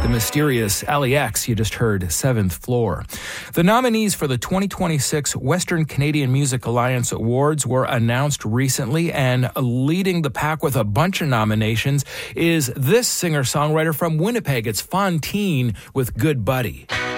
mysterious LAX, you just heard Seventh Floor. The nominees for the 2026 Western Canadian Music Alliance Awards were announced recently, and leading the pack with a bunch of nominations is this singer-songwriter from Winnipeg. It's Fontaine with Good Buddy.